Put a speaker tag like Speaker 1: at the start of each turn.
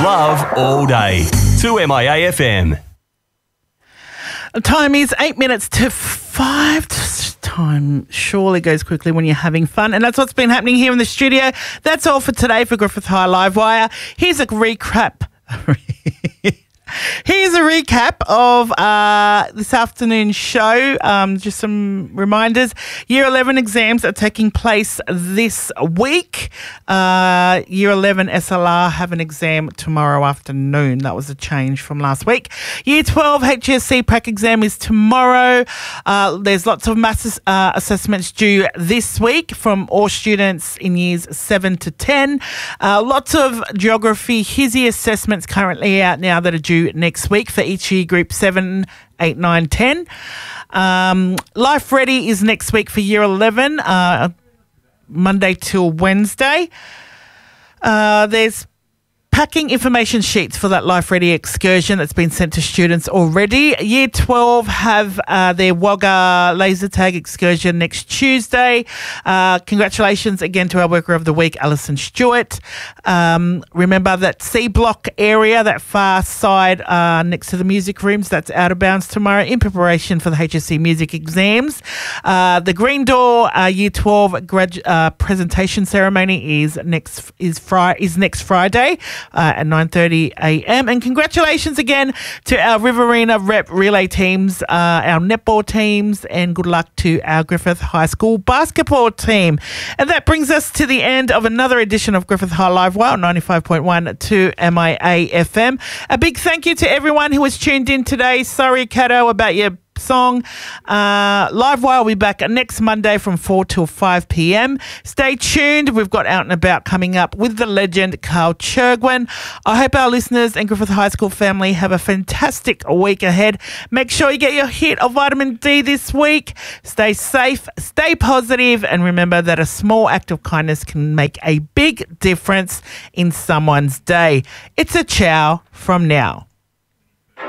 Speaker 1: Love all day. 2MIA FM.
Speaker 2: Time is 8 minutes to 5. Time surely goes quickly when you're having fun, and that's what's been happening here in the studio. That's all for today for Griffith High Livewire. Here's a recap. Here's a recap of this afternoon's show. Just some reminders. Year 11 exams are taking place this week. Year 11 SLR have an exam tomorrow afternoon. That was a change from last week. Year 12 HSC prac exam is tomorrow. There's lots of maths assessments due this week from all students in years 7 to 10. Lots of geography HISI assessments currently out now that are due next week for each year group 7, 8, 9, 10. Life Ready is next week for year 11, Monday till Wednesday. There's packing information sheets for that Life Ready excursion that's been sent to students already. Year 12 have their Wagga laser tag excursion next Tuesday. Congratulations again to our Worker of the Week, Alison Stewart. Remember that C Block area, that far side next to the music rooms, that's out of bounds tomorrow in preparation for the HSC music exams. The Green Door Year 12 presentation ceremony is next Friday at 9:30 a.m. And congratulations again to our Riverina Rep relay teams, our netball teams, and good luck to our Griffith High School basketball team. And that brings us to the end of another edition of Griffith High Livewire on 95.1 to MIA FM. A big thank you to everyone who was tuned in today. Sorry, Kato, about your song. Livewire will be back next Monday from 4 till 5 p.m. Stay tuned. We've got Out and About coming up with the legend Carl Churgwin. I hope our listeners and Griffith High School family have a fantastic week ahead. Make sure you get your hit of vitamin D this week. Stay safe, stay positive, and remember that a small act of kindness can make a big difference in someone's day. It's a ciao from now.